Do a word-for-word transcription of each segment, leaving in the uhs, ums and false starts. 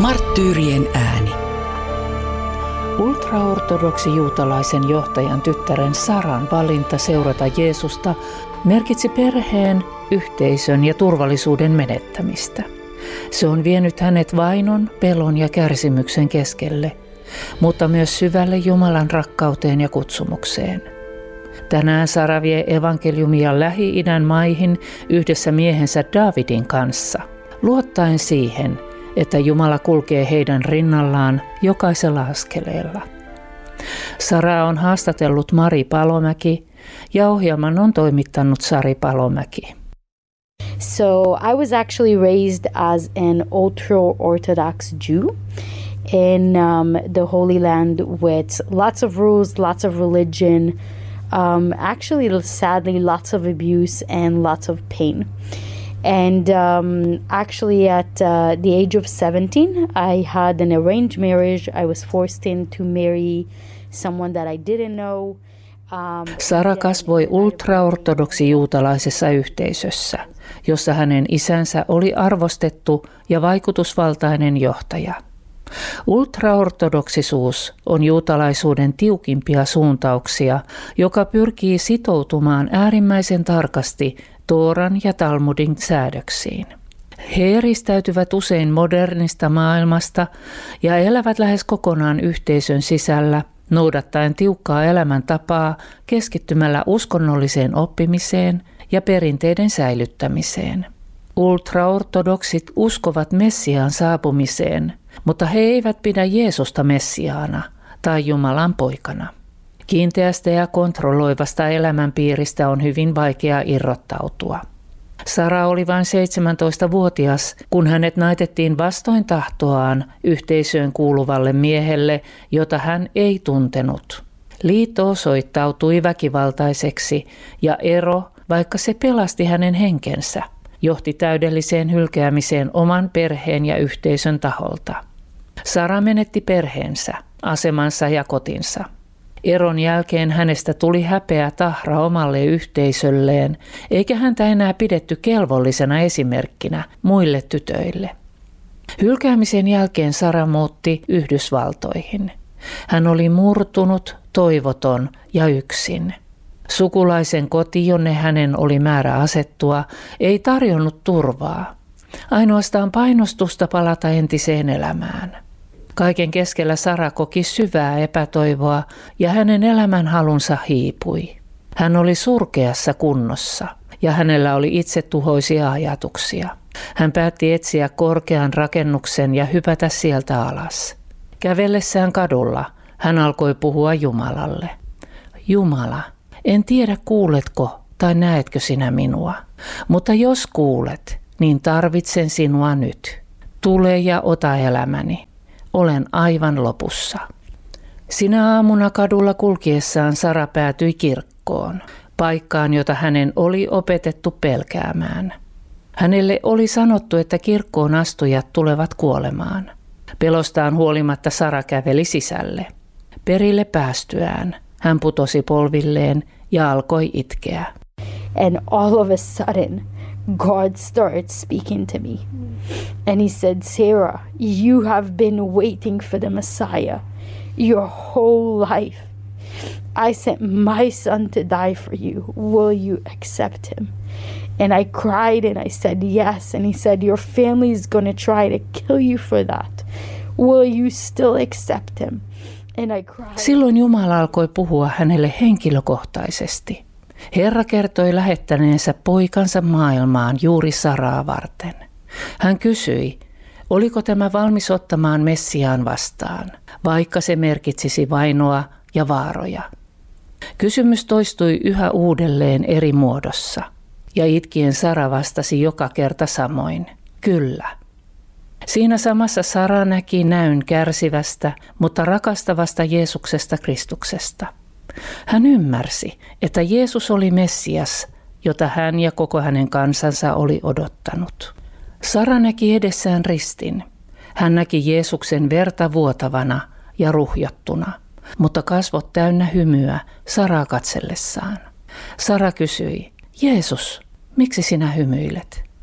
Marttyyrien ääni. Ultraortodoksi juutalaisen johtajan tyttären Saran valinta seurata Jeesusta merkitsi perheen, yhteisön ja turvallisuuden menettämistä. Se on vienyt hänet vainon, pelon ja kärsimyksen keskelle, mutta myös syvälle Jumalan rakkauteen ja kutsumukseen. Tänään Sara vie evankeliumia Lähi-idän maihin yhdessä miehensä Davidin kanssa, luottaen siihen, että Jumala kulkee heidän rinnallaan jokaisella askeleella. Sara on haastatellut Mari Palomäki ja ohjelman on toimittanut Sari Palomäki. So I was actually raised as an ultra-Orthodox Jew in um, the Holy Land with lots of rules, lots of religion, um, actually sadly lots of abuse and lots of pain. And um, actually at uh, the age of seventeen, I had an arranged marriage. I was forced in to marry someone that I didn't know. Um, Sara kasvoi ultraortodoksi juutalaisessa yhteisössä, jossa hänen isänsä oli arvostettu ja vaikutusvaltainen johtaja. Ultraortodoksisuus on juutalaisuuden tiukimpia suuntauksia, joka pyrkii sitoutumaan äärimmäisen tarkasti Tooran ja Talmudin säädöksiin. He eristäytyvät usein modernista maailmasta ja elävät lähes kokonaan yhteisön sisällä, noudattaen tiukkaa elämäntapaa keskittymällä uskonnolliseen oppimiseen ja perinteiden säilyttämiseen. Ultraortodoksit uskovat Messiaan saapumiseen, mutta he eivät pidä Jeesusta Messiaana tai Jumalan poikana. Kiinteästä ja kontrolloivasta elämänpiiristä on hyvin vaikea irrottautua. Sara oli vain seitsemäntoistavuotias, kun hänet naitettiin vastoin tahtoaan yhteisöön kuuluvalle miehelle, jota hän ei tuntenut. Liitto osoittautui väkivaltaiseksi ja ero, vaikka se pelasti hänen henkensä, johti täydelliseen hylkäämiseen oman perheen ja yhteisön taholta. Sara menetti perheensä, asemansa ja kotinsa. Eron jälkeen hänestä tuli häpeä tahra omalle yhteisölleen, eikä häntä enää pidetty kelvollisena esimerkkinä muille tytöille. Hylkäämisen jälkeen Sara muutti Yhdysvaltoihin. Hän oli murtunut, toivoton ja yksin. Sukulaisen koti, jonne hänen oli määrä asettua, ei tarjonnut turvaa. Ainoastaan painostusta palata entiseen elämään. Kaiken keskellä Sara koki syvää epätoivoa ja hänen elämänhalunsa hiipui. Hän oli surkeassa kunnossa ja hänellä oli itsetuhoisia ajatuksia. Hän päätti etsiä korkean rakennuksen ja hypätä sieltä alas. Kävellessään kadulla hän alkoi puhua Jumalalle. Jumala, en tiedä kuuletko tai näetkö sinä minua, mutta jos kuulet, niin tarvitsen sinua nyt. Tule ja ota elämäni. Olen aivan lopussa. Sinä aamuna kadulla kulkiessaan Sara päätyi kirkkoon, paikkaan, jota hänen oli opetettu pelkäämään. Hänelle oli sanottu, että kirkkoon astujat tulevat kuolemaan. Pelostaan huolimatta Sara käveli sisälle. Perille päästyään hän putosi polvilleen ja alkoi itkeä. And all of a sudden, God started speaking to me. And he said, Sarah, you have been waiting for the Messiah your whole life. I sent my son to die for you. Will you accept him? And I cried and I said yes. And he said, your family is going to try to kill you for that. Will you still accept him? And I cried. Silloin Jumala alkoi puhua hänelle henkilökohtaisesti. Herra kertoi lähettäneensä poikansa maailmaan juuri Saraa varten. Hän kysyi, oliko tämä valmis ottamaan Messiaan vastaan, vaikka se merkitsisi vainoa ja vaaroja. Kysymys toistui yhä uudelleen eri muodossa, ja itkien Sara vastasi joka kerta samoin, kyllä. Siinä samassa Sara näki näyn kärsivästä, mutta rakastavasta Jeesuksesta Kristuksesta. Hän ymmärsi, että Jeesus oli Messias, jota hän ja koko hänen kansansa oli odottanut. Sara näki edessään ristin. Hän näki Jeesuksen verta vuotavana ja ruhjottuna, mutta kasvot täynnä hymyä Saraa katsellessaan. Sara kysyi, Jeesus, miksi sinä hymyilet?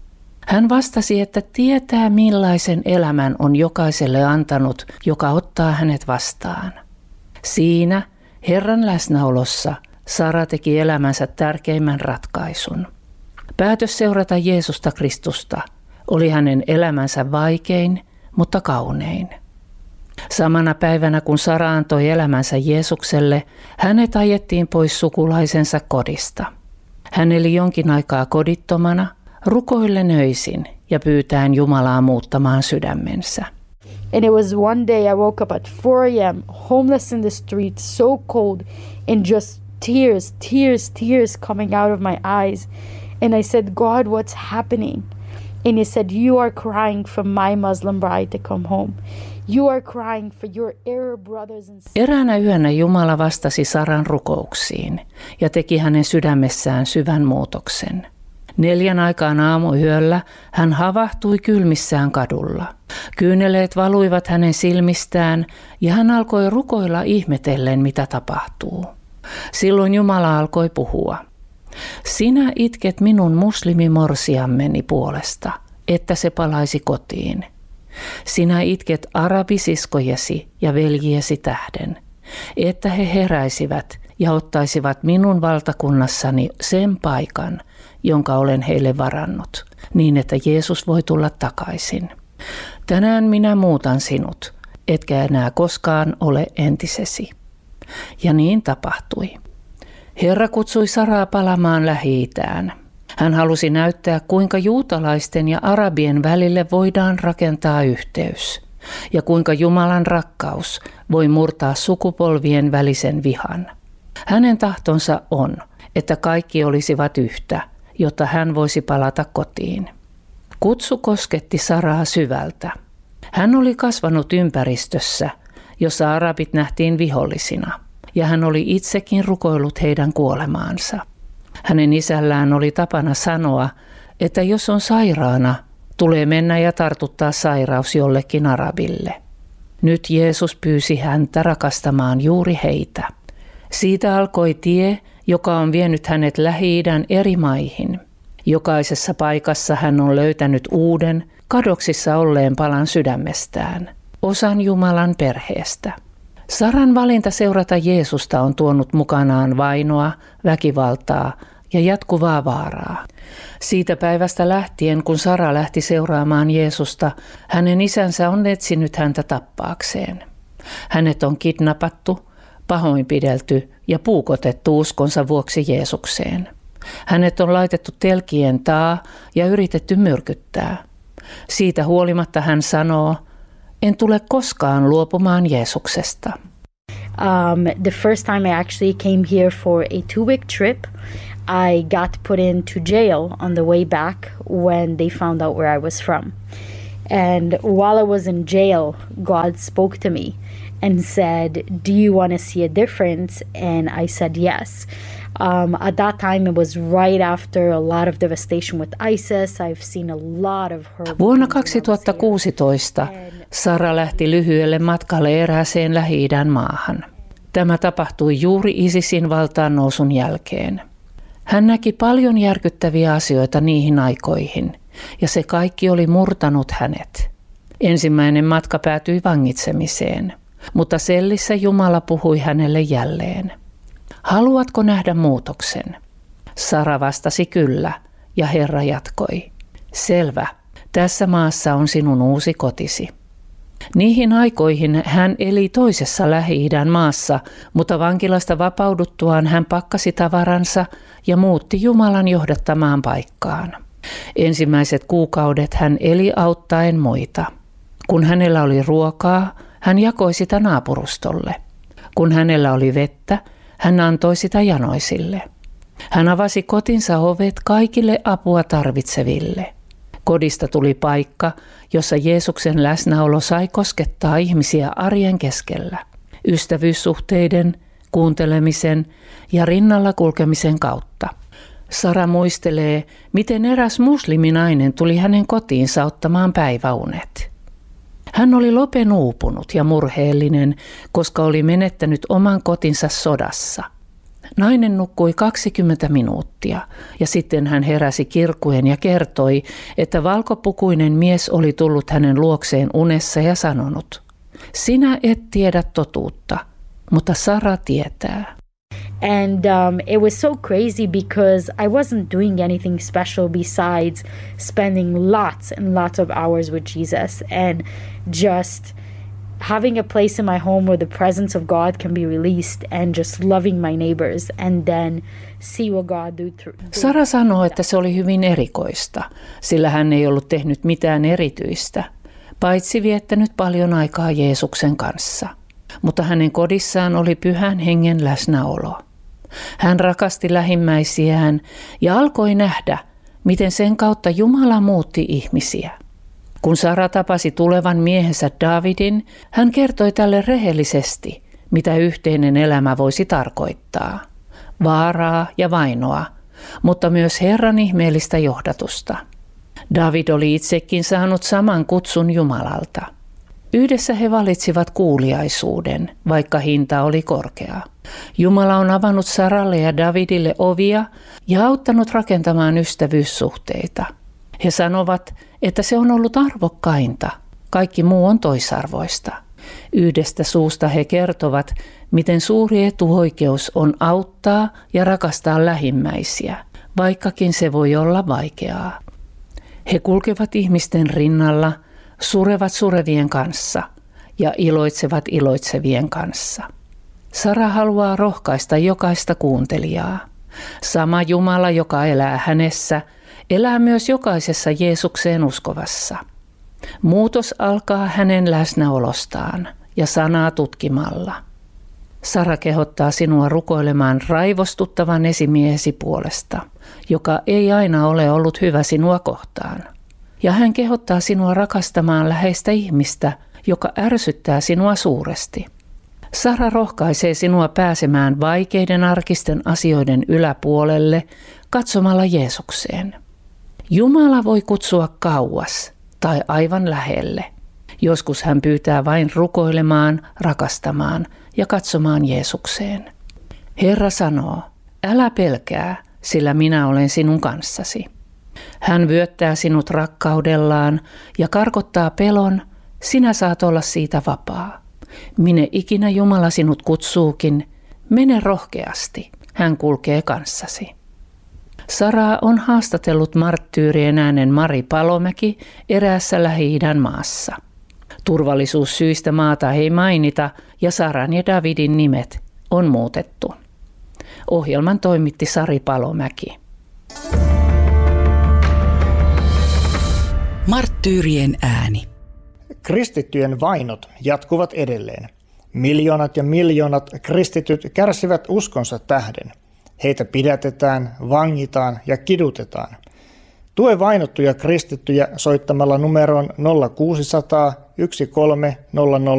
Hän vastasi, että tietää millaisen elämän on jokaiselle antanut, joka ottaa hänet vastaan. Siinä Herran läsnäolossa Sara teki elämänsä tärkeimmän ratkaisun. Päätös seurata Jeesusta Kristusta oli hänen elämänsä vaikein, mutta kaunein. Samana päivänä kun Sara antoi elämänsä Jeesukselle, hänet ajettiin pois sukulaisensa kodista. Hän eli jonkin aikaa kodittomana, rukoillen öisin ja pyytäen Jumalaa muuttamaan sydämensä. And it was one day I woke up at four a.m. homeless in the street, so cold, and just tears, tears, tears coming out of my eyes. And I said, God, what's happening? And he said, you are crying for my Muslim bride to come home. You are crying for your Arab brothers and sisters. Eräänä yönä Jumala vastasi Saran rukouksiin ja teki hänen sydämessään syvän muutoksen. Neljän aikaan aamuyöllä hän havahtui kylmissään kadulla. Kyyneleet valuivat hänen silmistään ja hän alkoi rukoilla ihmetellen, mitä tapahtuu. Silloin Jumala alkoi puhua. Sinä itket minun muslimimorsiammeni puolesta, että se palaisi kotiin. Sinä itket arabisiskojesi ja veljiesi tähden, että he heräisivät ja ottaisivat minun valtakunnassani sen paikan, jonka olen heille varannut, niin että Jeesus voi tulla takaisin. Tänään minä muutan sinut, etkä enää koskaan ole entisesi. Ja niin tapahtui. Herra kutsui Saraa palaamaan Lähi-itään. Hän halusi näyttää, kuinka juutalaisten ja arabien välille voidaan rakentaa yhteys, ja kuinka Jumalan rakkaus voi murtaa sukupolvien välisen vihan. Hänen tahtonsa on, että kaikki olisivat yhtä, jotta hän voisi palata kotiin. Kutsu kosketti Saraa syvältä. Hän oli kasvanut ympäristössä, jossa arabit nähtiin vihollisina, ja hän oli itsekin rukoillut heidän kuolemaansa. Hänen isällään oli tapana sanoa, että jos on sairaana, tulee mennä ja tartuttaa sairaus jollekin arabille. Nyt Jeesus pyysi häntä rakastamaan juuri heitä. Siitä alkoi tie, joka on vienyt hänet Lähi-idän eri maihin. Jokaisessa paikassa hän on löytänyt uuden, kadoksissa olleen palan sydämestään, osan Jumalan perheestä. Saran valinta seurata Jeesusta on tuonut mukanaan vainoa, väkivaltaa ja jatkuvaa vaaraa. Siitä päivästä lähtien, kun Sara lähti seuraamaan Jeesusta, hänen isänsä on etsinyt häntä tappaakseen. Hänet on kidnappattu, pahoinpidelty ja puukotettu uskonsa vuoksi Jeesukseen. Hänet on laitettu telkien taa ja yritetty myrkyttää. Siitä huolimatta hän sanoo, en tule koskaan luopumaan Jeesuksesta. Um, the first time I actually came here for a two-week trip, I got put into jail on the way back when they found out where I was from. And while I was in jail, God spoke to me and said, do you want to see a difference? And I said yes. Um, at that time it was right after a lot of devastation with ISIS. I've seen a lot of her. Vuonna kaksituhattakuusitoista Sara lähti lyhyelle matkalle erääseen Lähi-idän maahan. Tämä tapahtui juuri ISISin valtaan nousun jälkeen. Hän näki paljon järkyttäviä asioita niihin aikoihin, ja se kaikki oli murtanut hänet. Ensimmäinen matka päätyi vangitsemiseen, mutta sellissä Jumala puhui hänelle jälleen. Haluatko nähdä muutoksen? Sara vastasi kyllä, ja Herra jatkoi. Selvä, tässä maassa on sinun uusi kotisi. Niihin aikoihin hän eli toisessa Lähi-idän maassa, mutta vankilasta vapauduttuaan hän pakkasi tavaransa ja muutti Jumalan johdattamaan paikkaan. Ensimmäiset kuukaudet hän eli auttaen muita. Kun hänellä oli ruokaa, hän jakoi sitä naapurustolle. Kun hänellä oli vettä, hän antoi sitä janoisille. Hän avasi kotinsa ovet kaikille apua tarvitseville. Kodista tuli paikka, jossa Jeesuksen läsnäolo sai koskettaa ihmisiä arjen keskellä, ystävyyssuhteiden, kuuntelemisen ja rinnalla kulkemisen kautta. Sara muistelee, miten eräs musliminainen tuli hänen kotiinsa ottamaan päiväunet. Hän oli lopen uupunut ja murheellinen, koska oli menettänyt oman kotinsa sodassa. Nainen nukkui kaksikymmentä minuuttia ja sitten hän heräsi kirkuen ja kertoi, että valkopukuinen mies oli tullut hänen luokseen unessa ja sanonut, sinä et tiedä totuutta, mutta Sara tietää. And um, it was so crazy because I wasn't doing anything special besides spending lots and lots of hours with Jesus and just having a place in my home where the presence of God can be released and just loving my neighbors and then see what God do through. Sara sanoi, että se oli hyvin erikoista, sillä hän ei ollut tehnyt mitään erityistä, paitsi viettänyt paljon aikaa Jeesuksen kanssa. Mutta hänen kodissaan oli Pyhän Hengen läsnäolo. Hän rakasti lähimmäisiään ja alkoi nähdä, miten sen kautta Jumala muutti ihmisiä. Kun Sara tapasi tulevan miehensä Davidin, hän kertoi tälle rehellisesti, mitä yhteinen elämä voisi tarkoittaa. Vaaraa ja vainoa, mutta myös Herran ihmeellistä johdatusta. David oli itsekin saanut saman kutsun Jumalalta. Yhdessä he valitsivat kuuliaisuuden, vaikka hinta oli korkea. Jumala on avannut Saralle ja Davidille ovia ja auttanut rakentamaan ystävyyssuhteita. He sanovat, että se on ollut arvokkainta. Kaikki muu on toisarvoista. Yhdestä suusta he kertovat, miten suuri etuoikeus on auttaa ja rakastaa lähimmäisiä, vaikkakin se voi olla vaikeaa. He kulkevat ihmisten rinnalla, surevat surevien kanssa ja iloitsevat iloitsevien kanssa. Sara haluaa rohkaista jokaista kuuntelijaa. Sama Jumala, joka elää hänessä, elää myös jokaisessa Jeesukseen uskovassa. Muutos alkaa hänen läsnäolostaan ja sanaa tutkimalla. Sara kehottaa sinua rukoilemaan raivostuttavan esimiehesi puolesta, joka ei aina ole ollut hyvä sinua kohtaan. Ja hän kehottaa sinua rakastamaan läheistä ihmistä, joka ärsyttää sinua suuresti. Sara rohkaisee sinua pääsemään vaikeiden arkisten asioiden yläpuolelle katsomalla Jeesukseen. Jumala voi kutsua kauas tai aivan lähelle. Joskus hän pyytää vain rukoilemaan, rakastamaan ja katsomaan Jeesukseen. Herra sanoo, älä pelkää, sillä minä olen sinun kanssasi. Hän vyöttää sinut rakkaudellaan ja karkottaa pelon, sinä saat olla siitä vapaa. Minne ikinä Jumala sinut kutsuukin, mene rohkeasti, hän kulkee kanssasi. Saraa on haastatellut marttyyrien äänen Mari Palomäki eräässä Lähi-idän maassa. Turvallisuussyistä maata ei mainita ja Saran ja Davidin nimet on muutettu. Ohjelman toimitti Sari Palomäki. Marttyyrien ääni. Kristittyjen vainot jatkuvat edelleen. Miljoonat ja miljoonat kristityt kärsivät uskonsa tähden. Heitä pidätetään, vangitaan ja kidutetaan. Tue vainottuja kristittyjä soittamalla numeroon nolla kuusi nolla nolla yksi kolme nolla nolla